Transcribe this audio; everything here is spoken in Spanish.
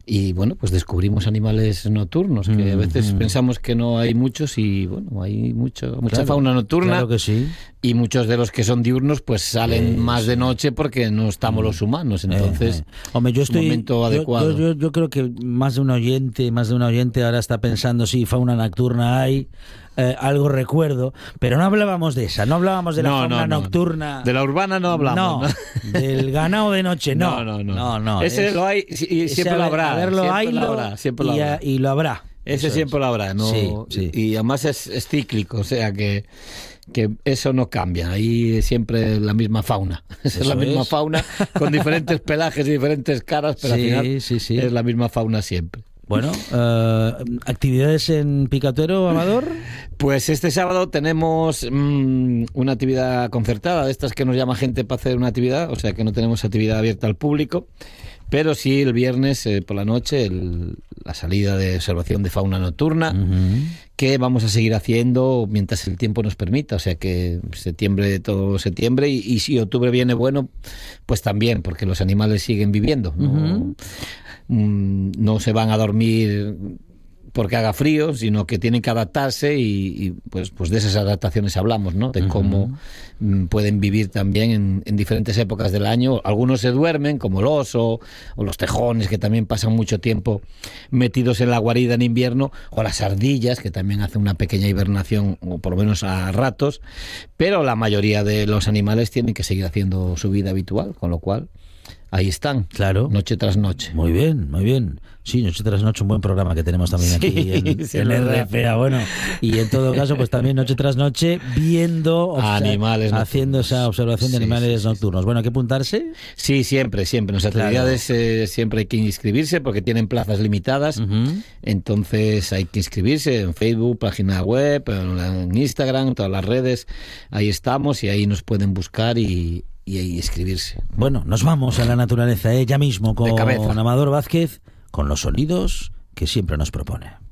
Y bueno, pues descubrimos animales nocturnos, que a veces pensamos que no hay muchos y bueno, hay mucha fauna nocturna. Claro que sí. Y muchos de los que son diurnos pues salen más de noche porque no estamos los humanos, entonces hombre, yo estoy, es un momento adecuado. Yo creo que más de un oyente ahora está pensando, sí, fauna nocturna hay, algo recuerdo, pero no hablábamos de esa, no hablábamos de la fauna nocturna. De la urbana no hablamos. No, del ganado de noche, no. Ese lo hay y siempre lo habrá. Siempre lo habrá. Y lo habrá. Ese siempre lo habrá, ¿no? Sí. Y además es cíclico, o sea que eso no cambia, ahí siempre la misma fauna. Es la misma fauna, con diferentes pelajes y diferentes caras, pero al final es la misma fauna siempre. Bueno, ¿actividades en Picatuero, Amador? Pues este sábado tenemos una actividad concertada, de estas que nos llama gente para hacer una actividad, o sea que no tenemos actividad abierta al público, pero sí el viernes por la noche la salida de observación de fauna nocturna, que vamos a seguir haciendo mientras el tiempo nos permita, o sea que todo septiembre y si octubre viene bueno, pues también, porque los animales siguen viviendo, no se van a dormir porque haga frío, sino que tienen que adaptarse y pues de esas adaptaciones hablamos, ¿no? De cómo pueden vivir también en diferentes épocas del año. Algunos se duermen, como el oso o los tejones, que también pasan mucho tiempo metidos en la guarida en invierno, o las ardillas, que también hacen una pequeña hibernación, o por lo menos a ratos, pero la mayoría de los animales tienen que seguir haciendo su vida habitual, con lo cual ahí están, claro, noche tras noche. Muy bien. Sí, noche tras noche, un buen programa que tenemos también aquí en RFA. Bueno, y en todo caso, pues también noche tras noche viendo animales haciendo nocturnos. Esa observación de animales nocturnos. Bueno, ¿hay que apuntarse? Sí, siempre. En las actividades siempre hay que inscribirse porque tienen plazas limitadas. Entonces hay que inscribirse en Facebook, página web, en Instagram, todas las redes. Ahí estamos y ahí nos pueden buscar y ahí escribirse. Bueno, nos vamos a la naturaleza ya mismo con Amador Vázquez, con los sonidos que siempre nos propone.